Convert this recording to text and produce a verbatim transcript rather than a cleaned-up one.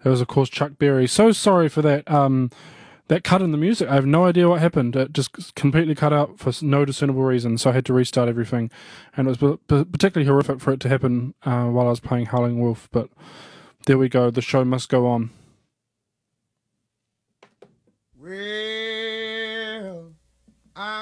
It was, of course, Chuck Berry. So sorry for that. Um, that cut in the music. I have no idea what happened. It just completely cut out for no discernible reason. So I had to restart everything, and it was particularly horrific for it to happen uh, while I was playing Howling Wolf. But there we go. The show must go on. Well, I